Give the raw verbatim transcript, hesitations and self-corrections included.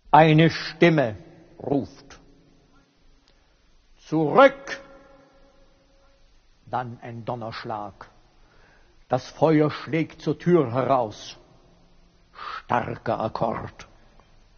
Eine Stimme ruft: Zurück! Dann ein Donnerschlag. Das Feuer schlägt zur Tür heraus. Starker Akkord.